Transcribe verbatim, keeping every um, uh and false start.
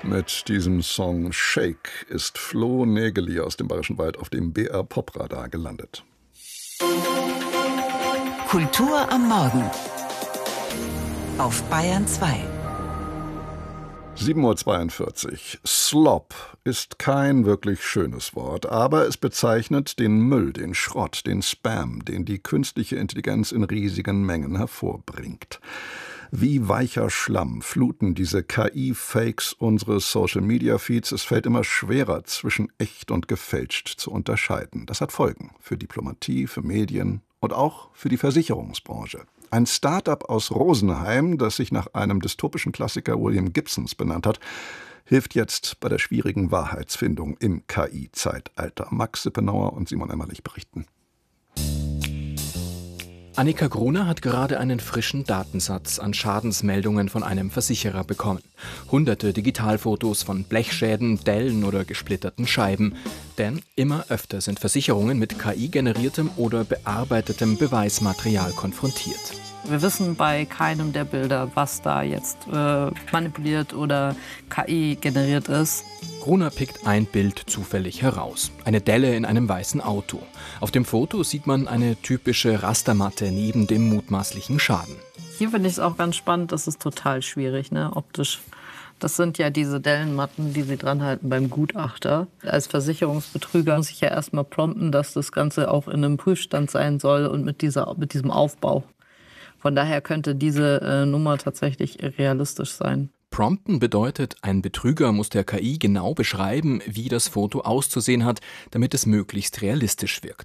Mit diesem Song Shake ist Flo Nägeli aus dem Bayerischen Wald auf dem B R Pop-Radar gelandet. Kultur am Morgen auf Bayern zwei. sieben Uhr zweiundvierzig. Slop ist kein wirklich schönes Wort, aber es bezeichnet den Müll, den Schrott, den Spam, den die künstliche Intelligenz in riesigen Mengen hervorbringt. Wie weicher Schlamm fluten diese K I-Fakes unsere Social-Media-Feeds. Es fällt immer schwerer, zwischen echt und gefälscht zu unterscheiden. Das hat Folgen für Diplomatie, für Medien und auch für die Versicherungsbranche. Ein Start-up aus Rosenheim, das sich nach einem dystopischen Klassiker William Gibsons benannt hat, hilft jetzt bei der schwierigen Wahrheitsfindung im K I-Zeitalter. Max Sippenauer und Simon Emmerlich berichten. Annika Gruner hat gerade einen frischen Datensatz an Schadensmeldungen von einem Versicherer bekommen. Hunderte Digitalfotos von Blechschäden, Dellen oder gesplitterten Scheiben. Denn immer öfter sind Versicherungen mit K I-generiertem oder bearbeitetem Beweismaterial konfrontiert. Wir wissen bei keinem der Bilder, was da jetzt äh, manipuliert oder K I generiert ist. Gruner pickt ein Bild zufällig heraus. Eine Delle in einem weißen Auto. Auf dem Foto sieht man eine typische Rastermatte neben dem mutmaßlichen Schaden. Hier finde ich es auch ganz spannend, das ist total schwierig, ne, optisch. Das sind ja diese Dellenmatten, die sie dran halten beim Gutachter. Als Versicherungsbetrüger muss ich ja erstmal prompten, dass das Ganze auch in einem Prüfstand sein soll und mit, dieser, mit diesem Aufbau. Von daher könnte diese äh, Nummer tatsächlich realistisch sein. Prompten bedeutet, ein Betrüger muss der K I genau beschreiben, wie das Foto auszusehen hat, damit es möglichst realistisch wirkt.